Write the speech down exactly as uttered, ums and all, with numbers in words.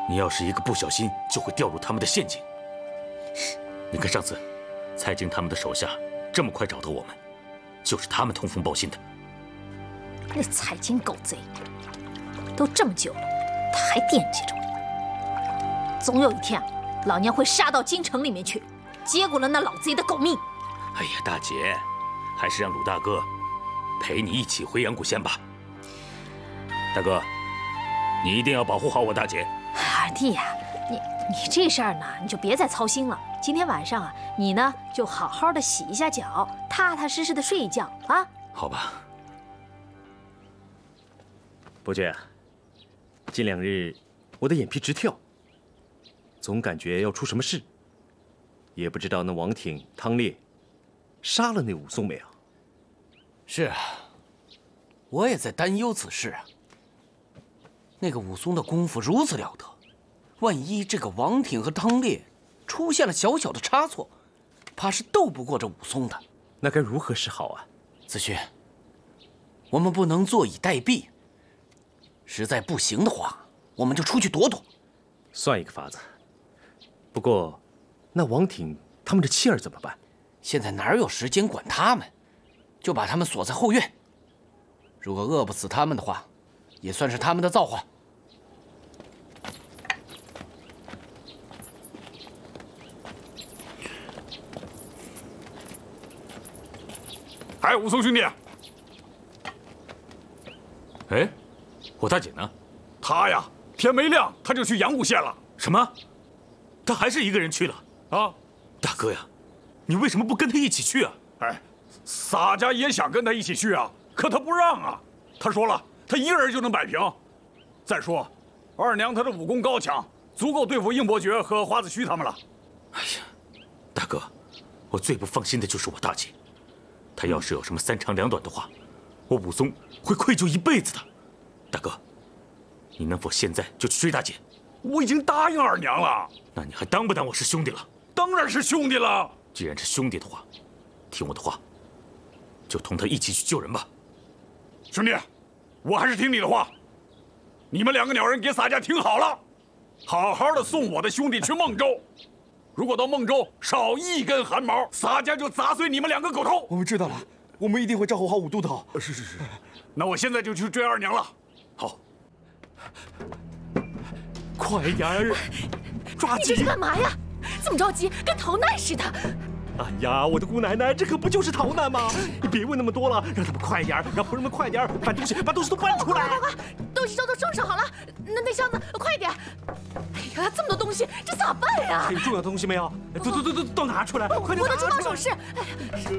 你要是一个不小心，就会掉入他们的陷阱。你看上次，蔡京他们的手下这么快找到我们，就是他们通风报信的。 那蔡京狗贼，都这么久了，他还惦记着我。总有一天啊，老娘会杀到京城里面去，结果了那老贼的狗命。 哎呀，大姐，还是让鲁大哥陪你一起回阳谷县吧。大哥，你一定要保护好我大姐。 二弟呀、啊，你你这事儿呢，你就别再操心了。今天晚上啊，你呢就好好的洗一下脚，踏踏实实的睡一觉啊。 好吧。 伯爵，近两日我的眼皮直跳，总感觉要出什么事，也不知道那王挺、汤烈杀了那武松没有？ 是啊，我也在担忧此事啊。那个武松的功夫如此了得，万一这个王挺和汤烈出现了小小的差错，怕是斗不过这武松的。 那该如何是好啊？ 子勋，我们不能坐以待毙。实在不行的话，我们就出去躲躲。 算一个法子。不过，那王挺他们的妻儿怎么办？ 现在哪有时间管他们？就把他们锁在后院。如果饿不死他们的话，也算是他们的造化。 哎，武松兄弟， 哎，我大姐呢？ 他呀，天没亮他就去阳谷县了。 什么？他还是一个人去了？ 啊， 大哥呀，你为什么不跟他一起去啊？ 哎，洒家也想跟他一起去啊，可他不让啊。他说了，他一个人就能摆平。再说，二娘她的武功高强，足够对付应伯爵和花子虚他们了。 哎呀，大哥，我最不放心的就是我大姐。他要是有什么三长两短的话，我武松会愧疚一辈子的。大哥，你能否现在就去追大姐？ 我已经答应二娘了。 那你还当不当我是兄弟了？ 当然是兄弟了。 既然是兄弟的话，听我的话，就同他一起去救人吧。 兄弟，我还是听你的话。你们两个鸟人给洒家听好了，好好的送我的兄弟去孟州。如果到孟州少一根汗毛，洒家就砸碎你们两个狗头。 我们知道了，我们一定会照顾好武都头。 是是是，那我现在就去追二娘了。 好， 快点儿，抓紧！ 你这是干嘛呀？这么着急，跟逃难似的。 哎呀，我的姑奶奶，这可不就是逃难吗？你别问那么多了，让他们快点儿，让仆人们快点儿，把东西把东西都搬出来。 快快快，东西都都收拾好了，那那箱子快点！哎呀，这么多东西，这咋办呀？ 还有重要的东西没有？都都都都都拿出来，快点！ 我的珠宝首饰。哎呀。